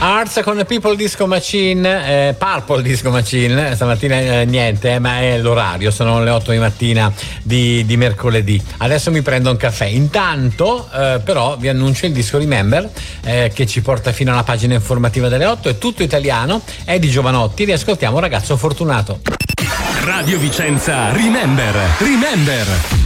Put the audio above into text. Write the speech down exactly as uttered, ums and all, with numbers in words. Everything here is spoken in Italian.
Arts con People Disco Machine, eh, Purple Disco Machine. Stamattina eh, niente, eh, ma è l'orario, sono le otto di mattina di, di mercoledì. Adesso mi prendo un caffè. Intanto eh, però vi annuncio il disco Remember, eh, che ci porta fino alla pagina informativa delle otto. È tutto italiano, è di Giovanotti. Riascoltiamo Ragazzo Fortunato. Radio Vicenza Remember, Remember.